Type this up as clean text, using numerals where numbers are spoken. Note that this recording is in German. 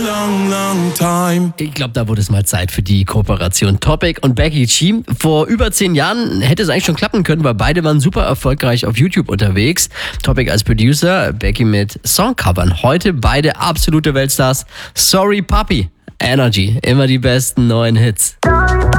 Ich glaube, da wurde es mal Zeit für die Kooperation Topic und Becky G. Vor über 10 Jahren hätte es eigentlich schon klappen können, weil beide waren super erfolgreich auf YouTube unterwegs. Topic als Producer, Becky mit Songcovern. Heute beide absolute Weltstars. Sorry Papi, Energy, immer die besten neuen Hits.